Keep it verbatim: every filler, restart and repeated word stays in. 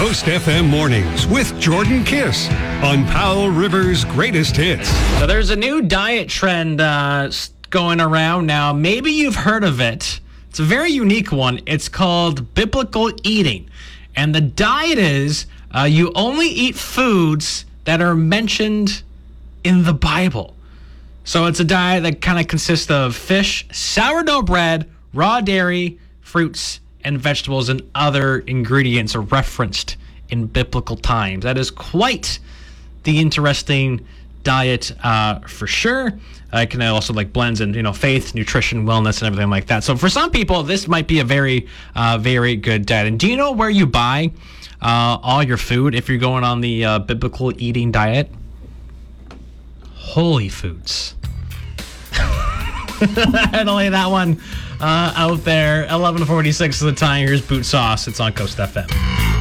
Coast F M Mornings with Jordan Kiss on Powell River's Greatest Hits. So there's a new diet trend uh, going around now. Maybe you've heard of it. It's a very unique one. It's called biblical eating. And the diet is uh, you only eat foods that are mentioned in the Bible. So it's a diet that kind of consists of fish, sourdough bread, raw dairy, fruits, and vegetables, and other ingredients are referenced in biblical times. That is quite the interesting diet uh, for sure. Uh, it can also like blends in, you know, faith, nutrition, wellness, and everything like that. So for some people, this might be a very, uh, very good diet. And do you know where you buy uh, all your food if you're going on the uh, biblical eating diet? Holy Foods. I had to lay that one uh, out there. eleven forty-six of the time. Here's Boot Sauce. It's on Coast F M.